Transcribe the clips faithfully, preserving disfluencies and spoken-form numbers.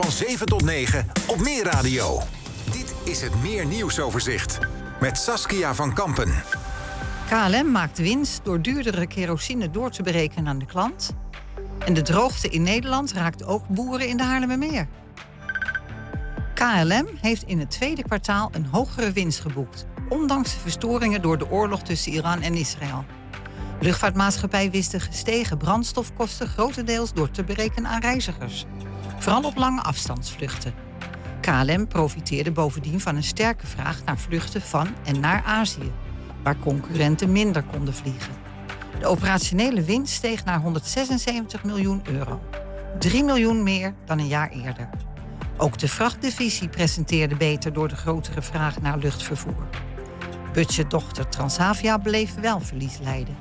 Van zeven tot negen op Meer Radio. Dit is het Meer Nieuwsoverzicht met Saskia van Kampen. K L M maakt winst door duurdere kerosine door te berekenen aan de klant. En de droogte in Nederland raakt ook boeren in de Haarlemmermeer. K L M heeft in het tweede kwartaal een hogere winst geboekt, ondanks de verstoringen door de oorlog tussen Iran en Israël. De luchtvaartmaatschappij wist de gestegen brandstofkosten grotendeels door te berekenen aan reizigers, vooral op lange afstandsvluchten. K L M profiteerde bovendien van een sterke vraag naar vluchten van en naar Azië, waar concurrenten minder konden vliegen. De operationele winst steeg naar honderdzesenzeventig miljoen euro. drie miljoen meer dan een jaar eerder. Ook de vrachtdivisie presenteerde beter door de grotere vraag naar luchtvervoer. Budgetdochter Transavia bleef wel verlies lijden.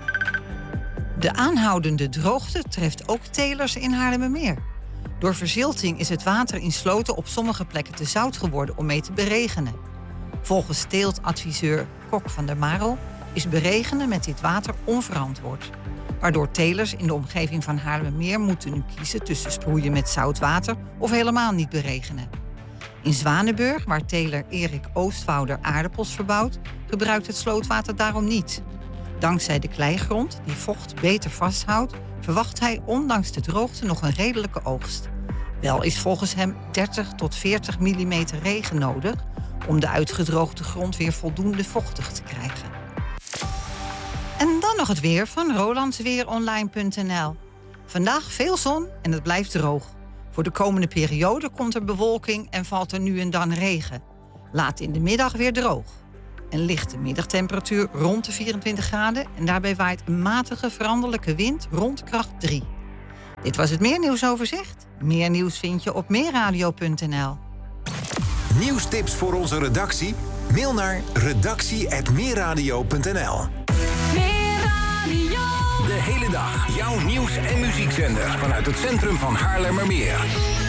De aanhoudende droogte treft ook telers in Haarlemmermeer. Door verzilting is het water in sloten op sommige plekken te zout geworden om mee te beregenen. Volgens teeltadviseur Kok van der Marel is beregenen met dit water onverantwoord, waardoor telers in de omgeving van Haarlemmermeer moeten nu kiezen tussen sproeien met zout water of helemaal niet beregenen. In Zwanenburg, waar teler Erik Oostwouder aardappels verbouwt, gebruikt het slootwater daarom niet. Dankzij de kleigrond, die vocht beter vasthoudt, verwacht hij ondanks de droogte nog een redelijke oogst. Wel is volgens hem dertig tot veertig millimeter regen nodig om de uitgedroogde grond weer voldoende vochtig te krijgen. En dan nog het weer van rolandsweeronline punt n l. Vandaag veel zon en het blijft droog. Voor de komende periode komt er bewolking en valt er nu en dan regen. Laat in de middag weer droog. Een lichte middagtemperatuur rond de vierentwintig graden... en daarbij waait een matige veranderlijke wind rond kracht drie. Dit was het Meer Nieuwsoverzicht. Meer nieuws vind je op meerradio punt n l. Nieuwstips voor onze redactie? Mail naar redactie apenstaartje meerradio punt n l. De hele dag jouw nieuws- en muziekzender vanuit het centrum van Haarlemmermeer.